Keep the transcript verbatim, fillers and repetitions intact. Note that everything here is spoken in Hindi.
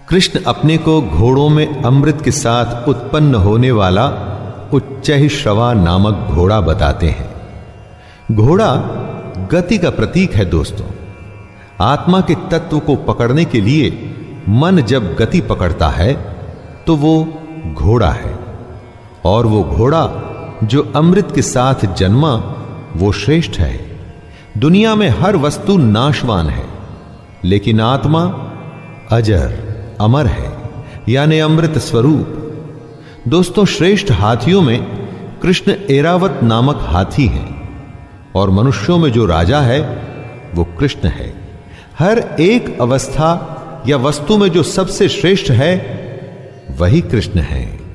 कृष्ण अपने को घोड़ों में अमृत के साथ उत्पन्न होने वाला उच्चैःश्रवा नामक घोड़ा बताते हैं। घोड़ा गति का प्रतीक है दोस्तों। आत्मा के तत्व को पकड़ने के लिए मन जब गति पकड़ता है तो वो घोड़ा है, और वो घोड़ा जो अमृत के साथ जन्मा वो श्रेष्ठ है। दुनिया में हर वस्तु नाशवान है, लेकिन आत्मा अजर अमर है, यानी अमृत स्वरूप। दोस्तों, श्रेष्ठ हाथियों में कृष्ण एरावत नामक हाथी हैं, और मनुष्यों में जो राजा है वो कृष्ण है। हर एक अवस्था या वस्तु में जो सबसे श्रेष्ठ है वही कृष्ण है।